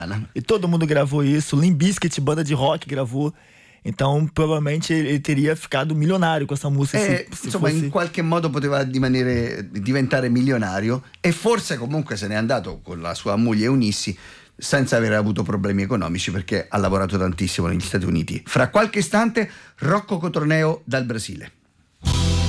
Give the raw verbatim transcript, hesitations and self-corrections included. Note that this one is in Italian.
E todo mundo gravou isso. Limp Bizkit, banda de rock, gravou. Então probabilmente ele teria ficado milionario con questa musica. E, se, se insomma, fosse... in qualche modo poteva rimanere, diventare milionario, e forse comunque se n'è andato con la sua moglie Eunice senza aver avuto problemi economici, perché ha lavorato tantissimo negli Stati Uniti. Fra qualche istante Rocco Cotroneo dal Brasile.